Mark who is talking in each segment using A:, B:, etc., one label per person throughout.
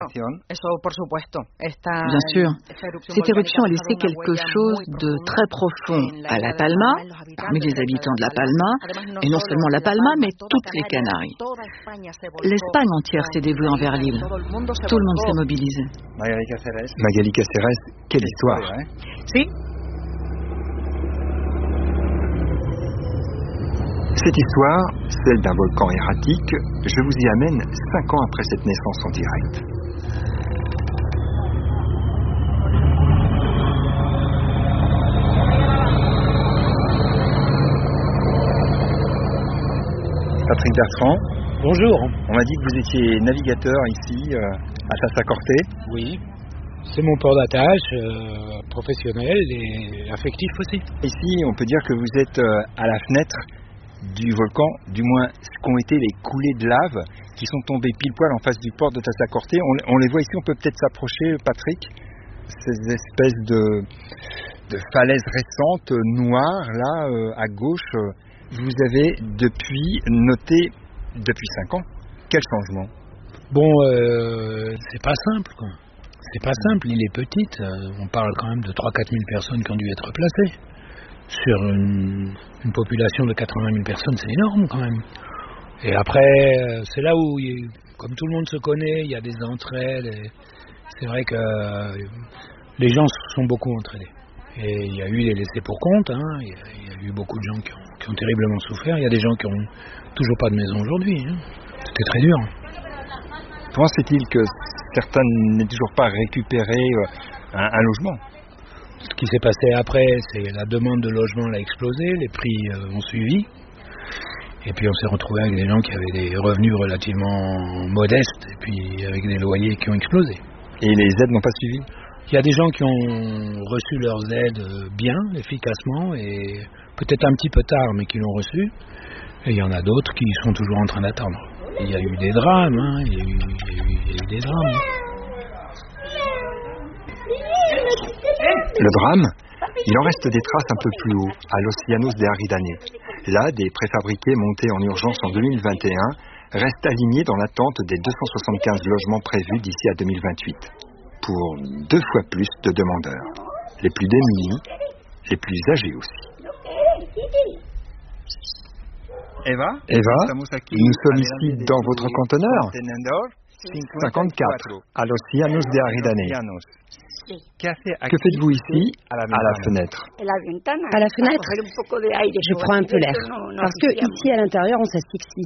A: Bien sûr, cette éruption a laissé quelque chose de très profond à La Palma, parmi les habitants de La Palma, et non seulement La Palma, mais toutes les Canaries. L'Espagne entière s'est dévouée envers l'île. Tout le monde s'est mobilisé.
B: Magali Cáceres, quelle histoire!
A: Si.
B: Cette histoire, celle d'un volcan erratique, je vous y amène 5 ans après cette naissance en direct. Patrick Bertrand.
C: Bonjour.
B: On m'a dit que vous étiez navigateur ici, à Tassacorte.
C: Oui, c'est mon port d'attache, professionnel et affectif aussi.
B: Ici, on peut dire que vous êtes à la fenêtre du volcan, du moins ce qu'ont été les coulées de lave qui sont tombées pile poil en face du port de Tassacorte. On les voit ici, on peut peut-être s'approcher, Patrick. Ces espèces de falaises récentes, noires, là, à gauche. Vous avez noté depuis 5 ans. Quel changement?
C: Bon, c'est pas simple, quoi. C'est pas simple, l'île est petite. On parle quand même de 3-4 000 personnes qui ont dû être placées. Sur une population de 80 000 personnes, c'est énorme quand même. Et après, c'est là où, comme tout le monde se connaît, il y a des entraides. Et c'est vrai que les gens se sont beaucoup entraînés. Et il y a eu des laissés pour compte, hein. Il y a eu beaucoup de gens qui ont terriblement souffert. Il y a des gens qui n'ont toujours pas de maison aujourd'hui, hein. C'était très dur.
B: Comment se fait-il que certains n'aient toujours pas récupéré un logement?
C: Ce qui s'est passé après, c'est la demande de logement a explosé, les prix ont suivi. Et puis on s'est retrouvé avec des gens qui avaient des revenus relativement modestes et puis avec des loyers qui ont explosé.
B: Et les aides n'ont pas suivi?
C: Il y a des gens qui ont reçu leurs aides bien, efficacement, et peut-être un petit peu tard, mais qui l'ont reçu. Et il y en a d'autres qui sont toujours en train d'attendre. Il y a eu des drames, hein, il y a eu des drames.
B: Le drame, il en reste des traces un peu plus haut, à Los Llanos de Aridane. Là, des préfabriqués montés en urgence en 2021 restent alignés dans l'attente des 275 logements prévus d'ici à 2028. Pour 2 fois plus de demandeurs. Les plus démunis, les plus âgés aussi. Eva, nous sommes ici dans votre conteneur 54, à Los Llanos de Aridane. Que faites-vous ici, à la fenêtre?
D: À la fenêtre, je prends un peu l'air. Parce que ici, à l'intérieur, on s'asphyxie.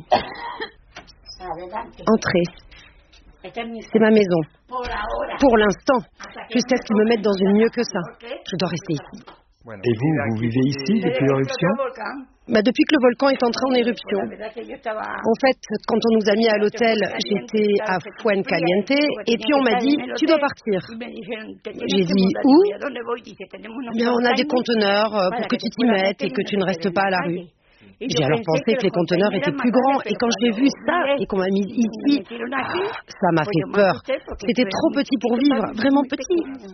D: Entrez. C'est ma maison. Pour l'instant, jusqu'à ce qu'ils me mettent dans une mieux que ça. Je dois rester ici.
B: Et vous vivez ici depuis l'éruption?
D: Depuis que le volcan est entré en éruption. En fait, quand on nous a mis à l'hôtel, j'étais à Fuencaliente et puis on m'a dit « tu dois partir ». J'ai dit « où ?» Bien, on a des conteneurs pour que tu t'y mettes et que tu ne restes pas à la rue. J'ai alors pensé que les conteneurs étaient plus grands et quand j'ai vu ça et qu'on m'a mis ici, ça m'a fait peur. C'était trop petit pour vivre, vraiment petit.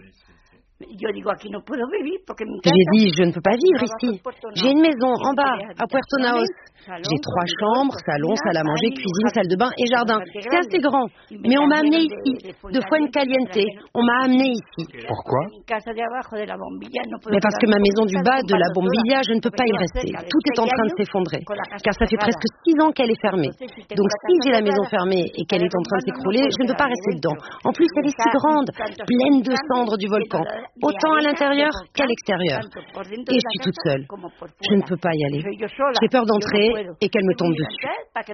D: J'ai dit, je ne peux pas vivre ici. J'ai une maison en bas, à Puerto Naos. J'ai 3 chambres, salon, salle à manger, cuisine, salle de bain et jardin. C'est assez grand. Mais on m'a amené ici, de Fuencaliente. On m'a amené ici.
B: Pourquoi?
D: Mais parce que ma maison du bas, de la Bombilla, je ne peux pas y rester. Tout est en train de s'effondrer. Car ça fait presque 6 ans qu'elle est fermée. Donc si j'ai la maison fermée et qu'elle est en train de s'écrouler, je ne peux pas rester dedans. En plus, elle est si grande, pleine de cendres du volcan. Autant à l'intérieur qu'à l'extérieur. Et je suis toute seule. Je ne peux pas y aller. J'ai peur d'entrer et qu'elle me tombe dessus.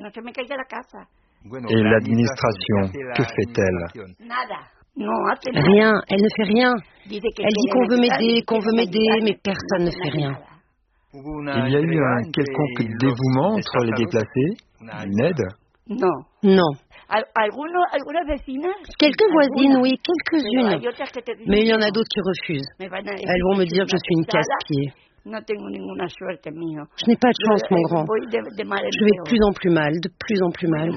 B: Et l'administration, que fait-elle?
D: Rien, elle ne fait rien. Elle dit qu'on veut m'aider, mais personne ne fait rien.
B: Il y a eu un quelconque dévouement entre les déplacés? Une aide?
D: Non. Quelques voisines, oui, quelques-unes. Mais il y en a d'autres qui refusent. Elles vont me dire que je suis une casse-pied. Je n'ai pas de chance, mon grand. Je vais de plus en plus mal, de plus en plus mal.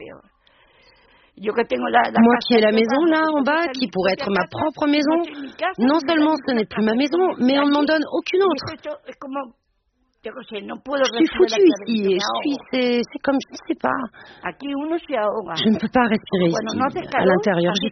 D: Moi qui ai la maison là en bas, qui pourrait être ma propre maison, non seulement ce n'est plus ma maison, mais on ne m'en donne aucune autre. Je suis foutue ici et c'est comme je ne sais pas. Je ne peux pas respirer ici, à l'intérieur. J'ai